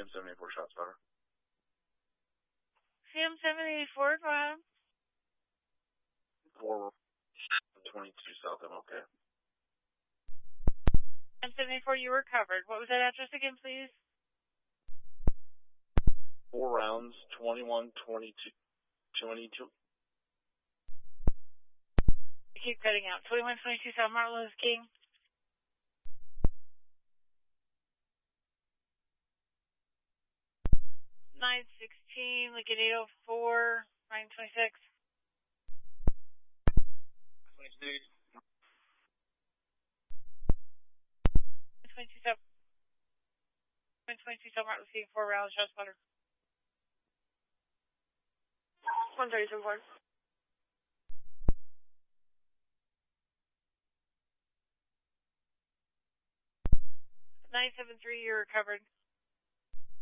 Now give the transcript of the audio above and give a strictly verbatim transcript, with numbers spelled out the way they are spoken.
M seven eighty-four shots better. C M seven eighty-four, go ahead. four twenty-two South, I'm okay. M seven eighty-four, you were covered. What was that address again, please? Four rounds, twenty-one twenty-two. twenty-two. You keep cutting out. twenty-one twenty-two South Martin Luther King. nine sixteen, Lincoln eight oh four, nine twenty-six. twenty-six. twenty-two South twenty-two South Martin Luther King, four rounds, shots butter. one thirty-seven four. nine seven three, you're recovered.